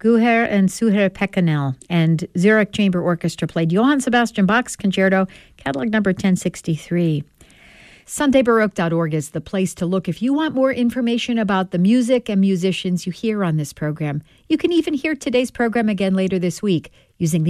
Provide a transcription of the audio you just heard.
Guher and Suher Pekkanel, and Zurich Chamber Orchestra played Johann Sebastian Bach's Concerto, catalog number 1063. SundayBaroque.org is the place to look if you want more information about the music and musicians you hear on this program. You can even hear today's program again later this week using the